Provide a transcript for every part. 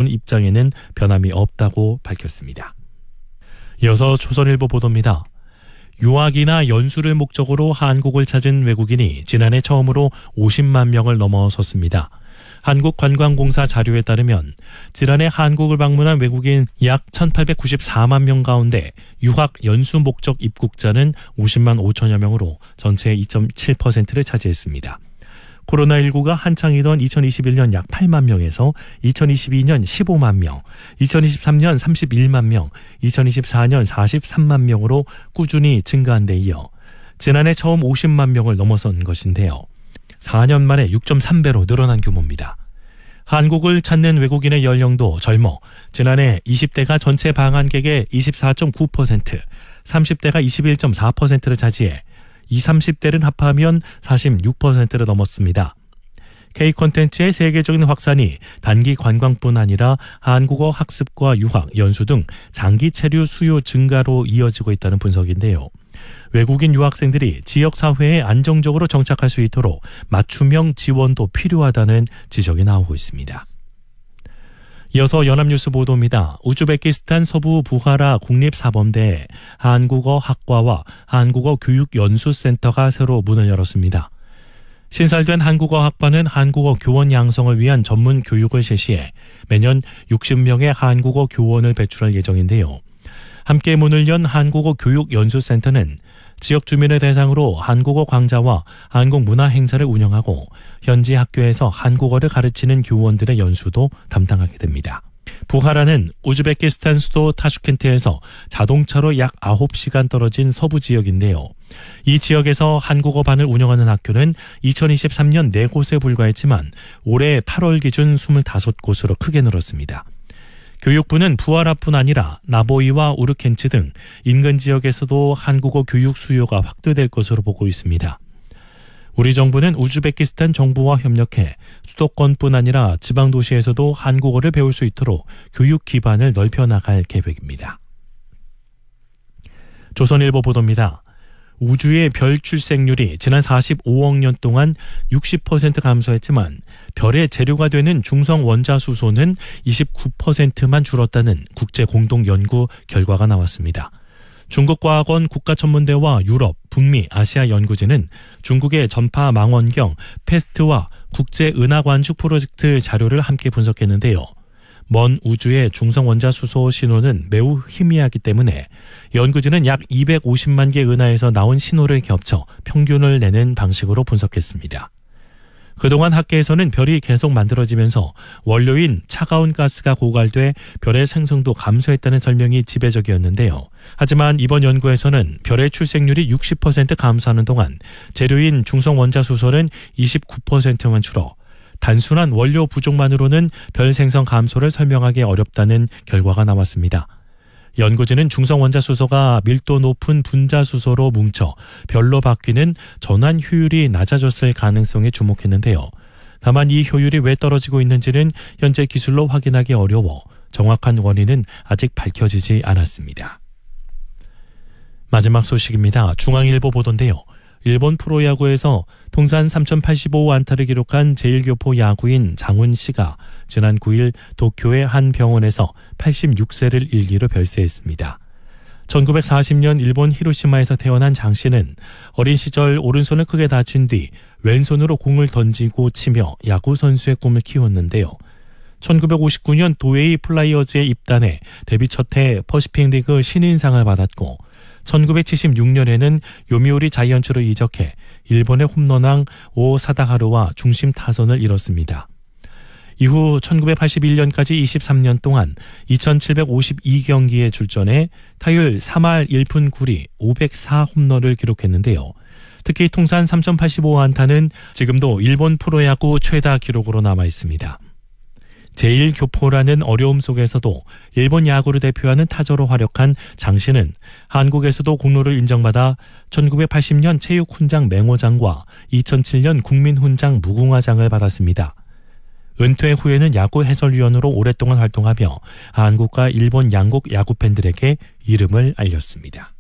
입장에는 변함이 없다고 밝혔습니다. 이어서 조선일보 보도입니다. 유학이나 연수를 목적으로 한국을 찾은 외국인이 지난해 처음으로 50만 명을 넘어섰습니다. 한국관광공사 자료에 따르면 지난해 한국을 방문한 외국인 약 1,894만 명 가운데 유학 연수 목적 입국자는 50만 5천여 명으로 전체의 2.7%를 차지했습니다. 코로나19가 한창이던 2021년 약 8만 명에서 2022년 15만 명, 2023년 31만 명, 2024년 43만 명으로 꾸준히 증가한 데 이어 지난해 처음 50만 명을 넘어선 것인데요. 4년 만에 6.3배로 늘어난 규모입니다. 한국을 찾는 외국인의 연령도 젊어 지난해 20대가 전체 방한객의 24.9%, 30대가 21.4%를 차지해 20, 30대를 합하면 46%를 넘었습니다. K-콘텐츠의 세계적인 확산이 단기 관광뿐 아니라 한국어 학습과 유학, 연수 등 장기 체류 수요 증가로 이어지고 있다는 분석인데요. 외국인 유학생들이 지역사회에 안정적으로 정착할 수 있도록 맞춤형 지원도 필요하다는 지적이 나오고 있습니다. 이어서 연합뉴스 보도입니다. 우즈베키스탄 서부 부하라 국립사범대에 한국어 학과와 한국어 교육연수센터가 새로 문을 열었습니다. 신설된 한국어 학과는 한국어 교원 양성을 위한 전문 교육을 실시해 매년 60명의 한국어 교원을 배출할 예정인데요. 함께 문을 연 한국어 교육연수센터는 지역 주민을 대상으로 한국어 강좌와 한국 문화 행사를 운영하고 현지 학교에서 한국어를 가르치는 교원들의 연수도 담당하게 됩니다. 부하라는 우즈베키스탄 수도 타슈켄트에서 자동차로 약 9시간 떨어진 서부 지역인데요. 이 지역에서 한국어반을 운영하는 학교는 2023년 4곳에 불과했지만 올해 8월 기준 25곳으로 크게 늘었습니다. 교육부는 부하라뿐 아니라 나보이와 우르켄츠 등 인근 지역에서도 한국어 교육 수요가 확대될 것으로 보고 있습니다. 우리 정부는 우즈베키스탄 정부와 협력해 수도권뿐 아니라 지방도시에서도 한국어를 배울 수 있도록 교육 기반을 넓혀 나갈 계획입니다. 조선일보 보도입니다. 우주의 별 출생률이 지난 45억 년 동안 60% 감소했지만 별의 재료가 되는 중성 원자수소는 29%만 줄었다는 국제 공동 연구 결과가 나왔습니다. 중국과학원 국가천문대와 유럽, 북미, 아시아 연구진은 중국의 전파 망원경 패스트와 국제은하관측 프로젝트 자료를 함께 분석했는데요. 먼 우주의 중성 원자수소 신호는 매우 희미하기 때문에 연구진은 약 250만 개 은하에서 나온 신호를 겹쳐 평균을 내는 방식으로 분석했습니다. 그동안 학계에서는 별이 계속 만들어지면서 원료인 차가운 가스가 고갈돼 별의 생성도 감소했다는 설명이 지배적이었는데요. 하지만 이번 연구에서는 별의 출생률이 60% 감소하는 동안 재료인 중성 원자수소는 29%만 줄어 단순한 원료 부족만으로는 별 생성 감소를 설명하기 어렵다는 결과가 나왔습니다. 연구진은 중성 원자수소가 밀도 높은 분자수소로 뭉쳐 별로 바뀌는 전환 효율이 낮아졌을 가능성에 주목했는데요. 다만 이 효율이 왜 떨어지고 있는지는 현재 기술로 확인하기 어려워 정확한 원인은 아직 밝혀지지 않았습니다. 마지막 소식입니다. 중앙일보 보도인데요. 일본 프로야구에서 통산 3,085안타를 기록한 제1교포 야구인 장훈 씨가 지난 9일 도쿄의 한 병원에서 86세를 일기로 별세했습니다. 1940년 일본 히로시마에서 태어난 장 씨는 어린 시절 오른손을 크게 다친 뒤 왼손으로 공을 던지고 치며 야구 선수의 꿈을 키웠는데요. 1959년 도웨이 플라이어즈에 입단해 데뷔 첫해 퍼시픽리그 신인상을 받았고 1976년에는 요미우리 자이언츠로 이적해 일본의 홈런왕 오 사다하루와 중심 타선을 이뤘습니다. 이후 1981년까지 23년 동안 2752경기에 출전해 타율 3할 1푼 9리 504홈런을 기록했는데요. 특히 통산 3,085안타는 지금도 일본 프로야구 최다 기록으로 남아 있습니다. 제1교포라는 어려움 속에서도 일본 야구를 대표하는 타자로 활약한 장 씨는 한국에서도 공로를 인정받아 1980년 체육훈장 맹호장과 2007년 국민훈장 무궁화장을 받았습니다. 은퇴 후에는 야구 해설위원으로 오랫동안 활동하며 한국과 일본 양국 야구 팬들에게 이름을 알렸습니다.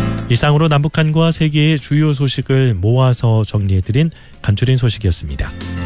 이상으로 남북한과 세계의 주요 소식을 모아서 정리해드린 간추린 소식이었습니다.